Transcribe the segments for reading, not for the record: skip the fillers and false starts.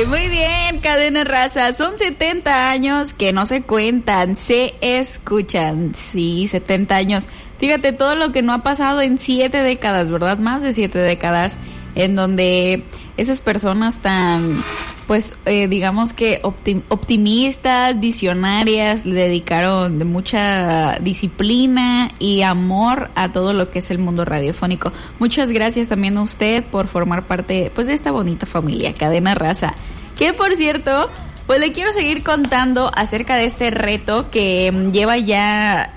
Muy bien, Cadena Raza. Son 70 años que no se cuentan, se escuchan. Sí, 70 años. Fíjate todo lo que no ha pasado en 7 décadas, ¿verdad? Más de 7 décadas en donde esas personas tan, pues, digamos que optimistas, visionarias, le dedicaron de mucha disciplina y amor a todo lo que es el mundo radiofónico. Muchas gracias también a usted por formar parte, pues, de esta bonita familia, Cadena Raza. Que, por cierto, pues le quiero seguir contando acerca de este reto que lleva ya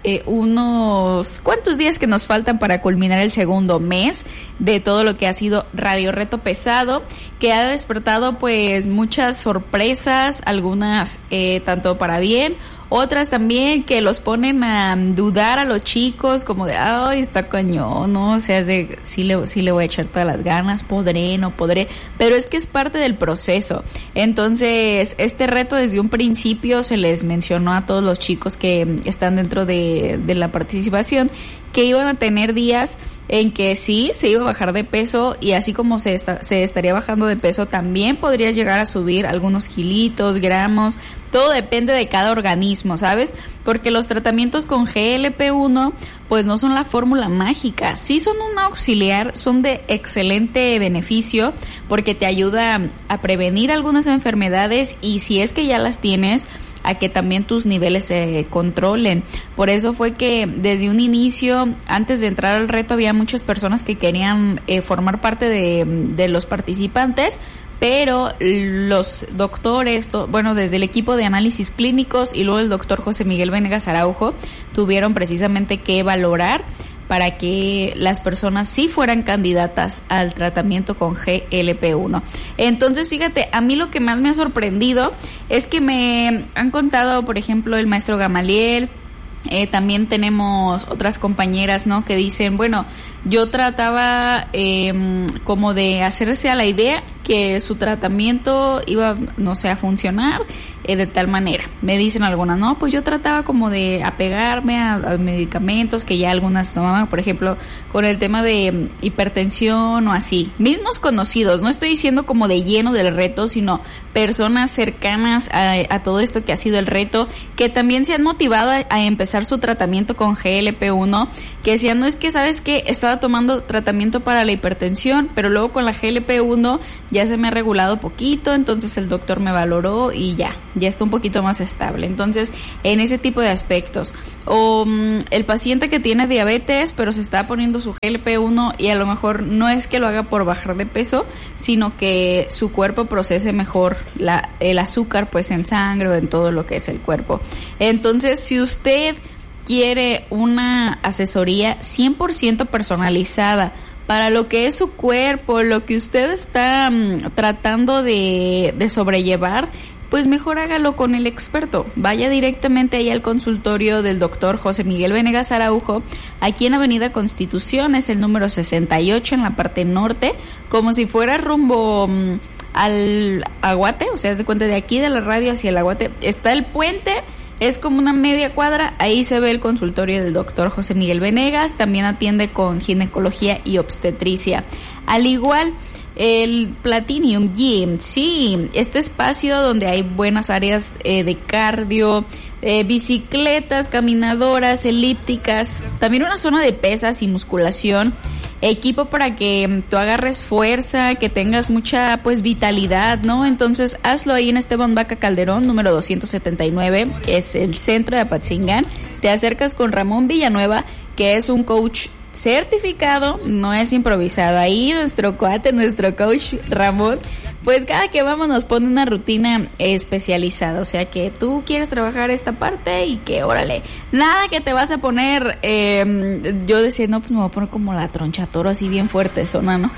unos cuantos días que nos faltan para culminar el segundo mes de todo lo que ha sido Radio Reto Pesado, que ha despertado pues muchas sorpresas, algunas tanto para bien, otras también que los ponen a dudar a los chicos, como de, ay, está cañón, ¿no? O sea, sí le voy a echar todas las ganas, podré, no podré, pero es que es parte del proceso. Entonces, este reto desde un principio se les mencionó a todos los chicos que están dentro de la participación, que iban a tener días en que sí, se iba a bajar de peso, y así como se estaría bajando de peso, también podrías llegar a subir algunos kilitos, gramos. Todo depende de cada organismo, ¿sabes? Porque los tratamientos con GLP-1 pues no son la fórmula mágica, sí son un auxiliar, son de excelente beneficio porque te ayuda a prevenir algunas enfermedades, y si es que ya las tienes, a que también tus niveles se controlen. Por eso fue que desde un inicio, antes de entrar al reto, había muchas personas que querían formar parte de los participantes, pero los doctores, desde el equipo de análisis clínicos y luego el doctor José Miguel Venegas Araujo, tuvieron precisamente que valorar para que las personas sí fueran candidatas al tratamiento con GLP-1. Entonces, fíjate, a mí lo que más me ha sorprendido es que me han contado, por ejemplo, el maestro Gamaliel, también tenemos otras compañeras, ¿no?, que dicen, bueno, yo trataba como de hacerse a la idea que su tratamiento iba, no sé, a funcionar de tal manera. Me dicen algunas, no, pues yo trataba como de apegarme a medicamentos que ya algunas tomaban, por ejemplo, con el tema de hipertensión o así. Mismos conocidos, no estoy diciendo como de lleno del reto, sino personas cercanas a todo esto que ha sido el reto, que también se han motivado a empezar su tratamiento con GLP-1, que decían, no, es que, ¿sabes qué? Estaba tomando tratamiento para la hipertensión, pero luego con la GLP-1 ya se me ha regulado poquito, entonces el doctor me valoró y ya está un poquito más estable. Entonces, en ese tipo de aspectos. O el paciente que tiene diabetes, pero se está poniendo su GLP-1 y a lo mejor no es que lo haga por bajar de peso, sino que su cuerpo procese mejor el azúcar pues en sangre o en todo lo que es el cuerpo. Entonces, si usted quiere una asesoría 100% personalizada para lo que es su cuerpo, lo que usted está tratando de sobrellevar, pues mejor hágalo con el experto. Vaya directamente ahí al consultorio del doctor José Miguel Venegas Araujo, aquí en Avenida Constitución, es el número 68 en la parte norte, como si fuera rumbo al Aguate, o sea, haz de cuenta, de aquí de la radio hacia el Aguate está el puente. Es como una media cuadra, ahí se ve el consultorio del doctor José Miguel Venegas, también atiende con ginecología y obstetricia. Al igual, el Platinum Gym, sí, este espacio donde hay buenas áreas de cardio, bicicletas, caminadoras, elípticas, también una zona de pesas y musculación, equipo para que tú agarres fuerza, que tengas mucha pues vitalidad, ¿no? Entonces hazlo ahí en Esteban Vaca Calderón, número 279, es el centro de Apatzingán. Te acercas con Ramón Villanueva, que es un coach certificado, no es improvisado. Ahí nuestro cuate, nuestro coach Ramón, pues cada que vamos nos pone una rutina especializada, o sea que tú quieres trabajar esta parte y que órale, nada que te vas a poner, yo decía, no, pues me voy a poner como la troncha toro así bien fuerte, zona, ¿no?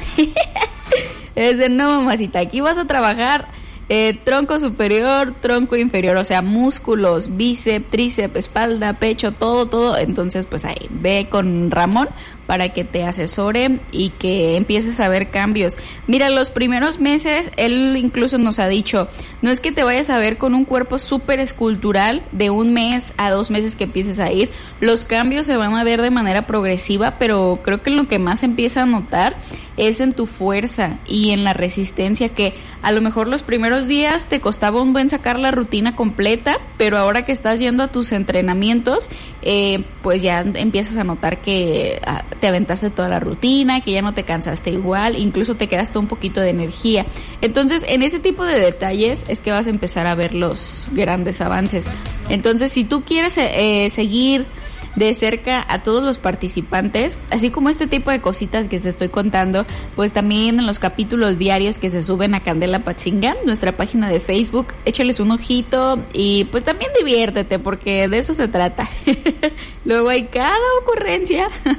Es de, no, mamacita, aquí vas a trabajar tronco superior, tronco inferior, o sea, músculos, bíceps, tríceps, espalda, pecho, todo. Entonces, pues ahí, ve con Ramón para que te asesore y que empieces a ver cambios. Mira, los primeros meses, él incluso nos ha dicho, no es que te vayas a ver con un cuerpo súper escultural de 1 mes a 2 meses que empieces a ir. Los cambios se van a ver de manera progresiva, pero creo que lo que más empieza a notar es en tu fuerza y en la resistencia, que a lo mejor los primeros días te costaba un buen sacar la rutina completa, pero ahora que estás yendo a tus entrenamientos, pues ya empiezas a notar que te aventaste toda la rutina, que ya no te cansaste igual, incluso te quedaste un poquito de energía. Entonces, en ese tipo de detalles es que vas a empezar a ver los grandes avances. Entonces, si tú quieres seguir de cerca a todos los participantes, así como este tipo de cositas que te estoy contando, pues también en los capítulos diarios que se suben a Candela Patzingán, nuestra página de Facebook, échales un ojito y pues también diviértete, porque de eso se trata. Luego hay cada ocurrencia.